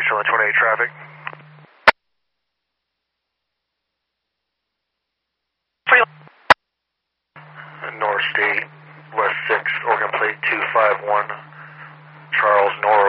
showing 28 traffic. North State, West 6, Oregon Plate 251, Charles North.